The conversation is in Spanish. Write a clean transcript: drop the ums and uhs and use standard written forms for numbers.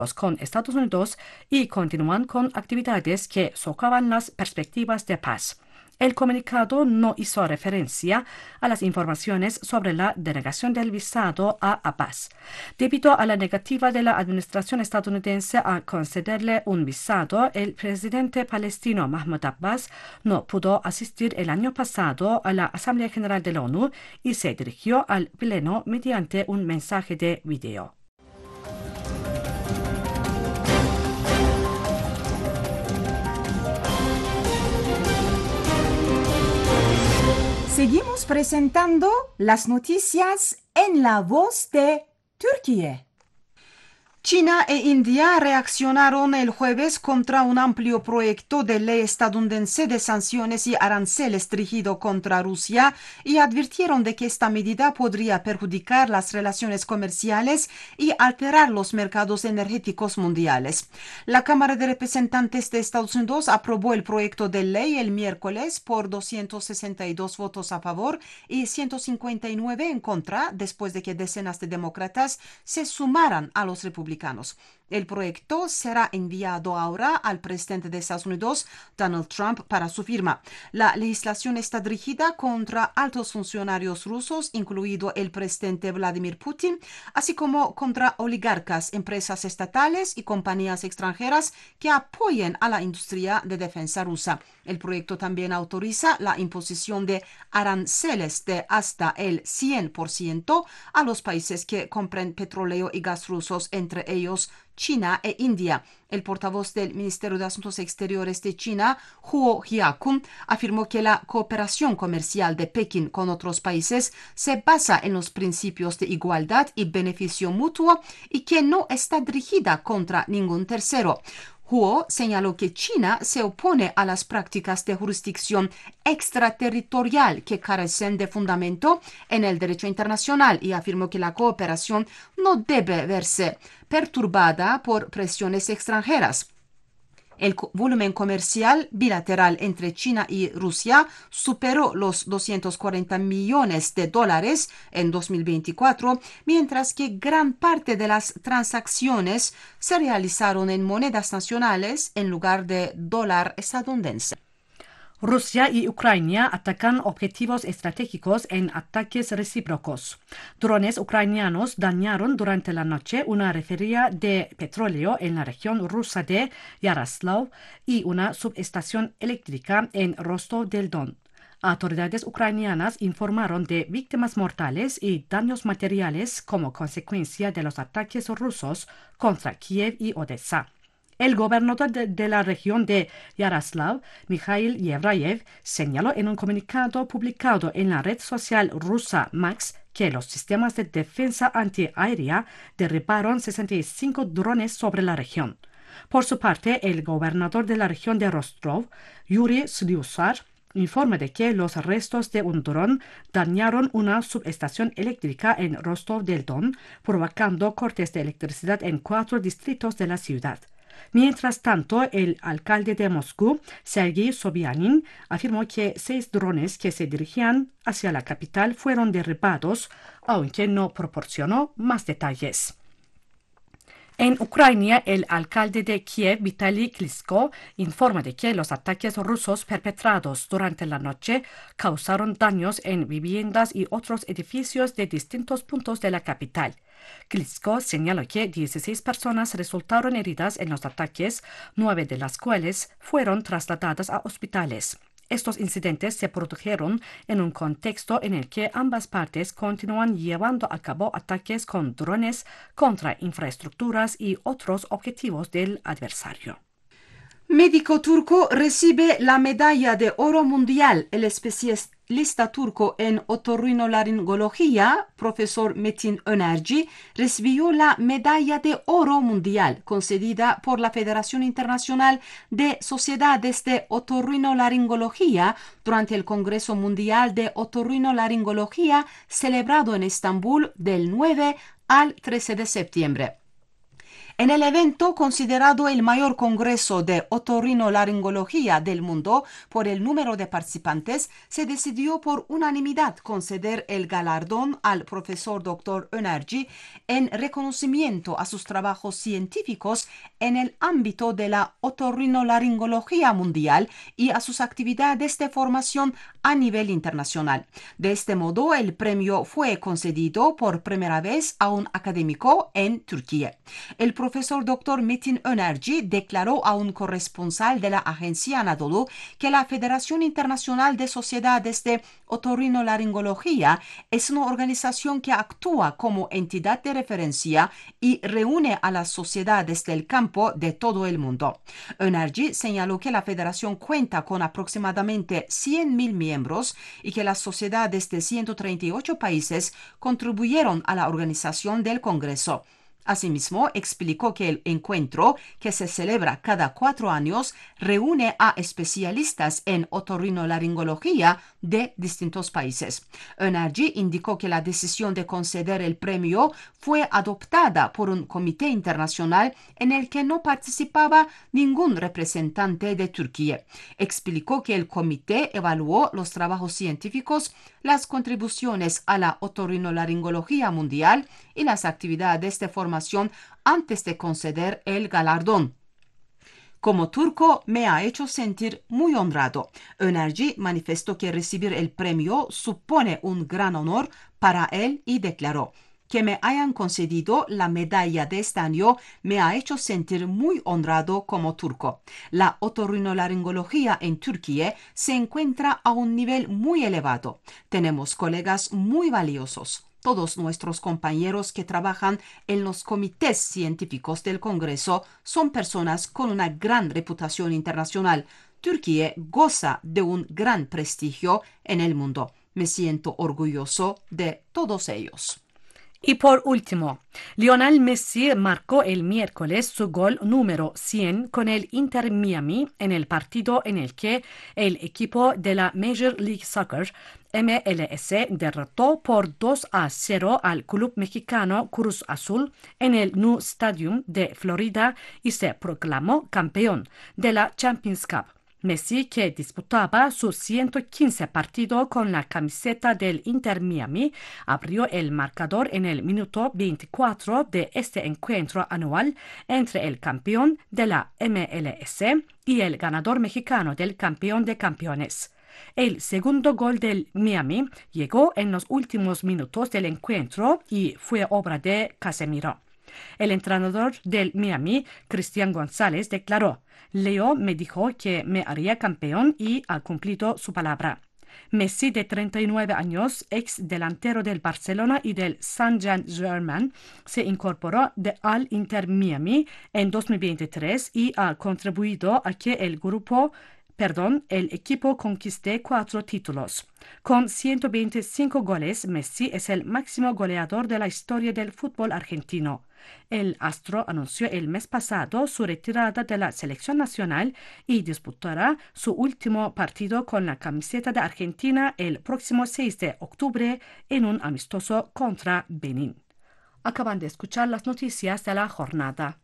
con Estados Unidos y continúan con actividades que socavan las perspectivas de paz. El comunicado no hizo referencia a las informaciones sobre la denegación del visado a Abbas. Debido a la negativa de la administración estadounidense a concederle un visado, el presidente palestino Mahmoud Abbas no pudo asistir el año pasado a la Asamblea General de la ONU y se dirigió al Pleno mediante un mensaje de video. Seguimos presentando las noticias en la voz de Turquía. China e India reaccionaron el jueves contra un amplio proyecto de ley estadounidense de sanciones y aranceles dirigido contra Rusia y advirtieron de que esta medida podría perjudicar las relaciones comerciales y alterar los mercados energéticos mundiales. La Cámara de Representantes de Estados Unidos aprobó el proyecto de ley el miércoles por 262 votos a favor y 159 en contra, después de que decenas de demócratas se sumaran a los republicanos. El proyecto será enviado ahora al presidente de Estados Unidos, Donald Trump, para su firma. La legislación está dirigida contra altos funcionarios rusos, incluido el presidente Vladimir Putin, así como contra oligarcas, empresas estatales y compañías extranjeras que apoyen a la industria de defensa rusa. El proyecto también autoriza la imposición de aranceles de hasta el 100% a los países que compren petróleo y gas rusos, entre ellos China e India. El portavoz del Ministerio de Asuntos Exteriores de China, Huo Jiakun, afirmó que la cooperación comercial de Pekín con otros países se basa en los principios de igualdad y beneficio mutuo y que no está dirigida contra ningún tercero. Huo señaló que China se opone a las prácticas de jurisdicción extraterritorial que carecen de fundamento en el derecho internacional y afirmó que la cooperación no debe verse perturbada por presiones extranjeras. El volumen comercial bilateral entre China y Rusia superó los 240 millones de dólares en 2024, mientras que gran parte de las transacciones se realizaron en monedas nacionales en lugar de dólar estadounidense. Rusia y Ucrania atacan objetivos estratégicos en ataques recíprocos. Drones ucranianos dañaron durante la noche una refinería de petróleo en la región rusa de Yaroslav y una subestación eléctrica en Rostov del Don. Autoridades ucranianas informaron de víctimas mortales y daños materiales como consecuencia de los ataques rusos contra Kiev y Odessa. El gobernador de la región de Yaroslav, Mikhail Yevrayev, señaló en un comunicado publicado en la red social rusa Max que los sistemas de defensa antiaérea derribaron 65 drones sobre la región. Por su parte, el gobernador de la región de Rostov, Yuri Slyusar, informa de que los restos de un dron dañaron una subestación eléctrica en Rostov del Don, provocando cortes de electricidad en 4 distritos de la ciudad. Mientras tanto, el alcalde de Moscú, Sergei Sobyanin, afirmó que 6 drones que se dirigían hacia la capital fueron derribados, aunque no proporcionó más detalles. En Ucrania, el alcalde de Kiev, Vitaly Klitschko, informa de que los ataques rusos perpetrados durante la noche causaron daños en viviendas y otros edificios de distintos puntos de la capital. Klitschko señaló que 16 personas resultaron heridas en los ataques, 9 de las cuales fueron trasladadas a hospitales. Estos incidentes se produjeron en un contexto en el que ambas partes continúan llevando a cabo ataques con drones contra infraestructuras y otros objetivos del adversario. Médico turco recibe la medalla de oro mundial. El especialista turco en otorrinolaringología, profesor Metin Önerci, recibió la medalla de oro mundial concedida por la Federación Internacional de Sociedades de Otorrinolaringología durante el Congreso Mundial de Otorrinolaringología celebrado en Estambul del 9 al 13 de septiembre. En el evento, considerado el mayor congreso de otorrinolaringología del mundo por el número de participantes, se decidió por unanimidad conceder el galardón al profesor Dr. Önerci en reconocimiento a sus trabajos científicos en el ámbito de la otorrinolaringología mundial y a sus actividades de formación a nivel internacional. De este modo, el premio fue concedido por primera vez a un académico en Turquía. El profesor Dr. Metin Önerci declaró a un corresponsal de la agencia Anadolu que la Federación Internacional de Sociedades de Otorrinolaringología es una organización que actúa como entidad de referencia y reúne a las sociedades del campo de todo el mundo. Önerci señaló que la federación cuenta con aproximadamente 100.000 miembros y que las sociedades de 138 países contribuyeron a la organización del Congreso. Asimismo, explicó que el encuentro, que se celebra cada 4 años, reúne a especialistas en otorrinolaringología de distintos países. Önerci indicó que la decisión de conceder el premio fue adoptada por un comité internacional en el que no participaba ningún representante de Turquía. Explicó que el comité evaluó los trabajos científicos, las contribuciones a la otorrinolaringología mundial y las actividades de formación antes de conceder el galardón. Como turco me ha hecho sentir muy honrado. Önerci manifestó que recibir el premio supone un gran honor para él y declaró: que me hayan concedido la medalla de este año me ha hecho sentir muy honrado como turco. La otorrinolaringología en Turquía se encuentra a un nivel muy elevado. Tenemos colegas muy valiosos. Todos nuestros compañeros que trabajan en los comités científicos del Congreso son personas con una gran reputación internacional. Turquía goza de un gran prestigio en el mundo. Me siento orgulloso de todos ellos. Y por último, Lionel Messi marcó el miércoles su gol número 100 con el Inter Miami en el partido en el que el equipo de la Major League Soccer MLS derrotó por 2-0 al club mexicano Cruz Azul en el Nu Stadium de Florida y se proclamó campeón de la Champions Cup. Messi, que disputaba su 115 partido con la camiseta del Inter Miami, abrió el marcador en el minuto 24 de este encuentro anual entre el campeón de la MLS y el ganador mexicano del campeón de campeones. El segundo gol del Miami llegó en los últimos minutos del encuentro y fue obra de Casemiro. El entrenador del Miami, Cristian González, declaró: Leo me dijo que me haría campeón y ha cumplido su palabra. Messi, de 39 años, ex delantero del Barcelona y del Saint-Germain, se incorporó al Inter Miami en 2023 y ha contribuido a que el equipo conquiste 4 títulos. Con 125 goles, Messi es el máximo goleador de la historia del fútbol argentino. El astro anunció el mes pasado su retirada de la selección nacional y disputará su último partido con la camiseta de Argentina el próximo 6 de octubre en un amistoso contra Benín. Acaban de escuchar las noticias de la jornada.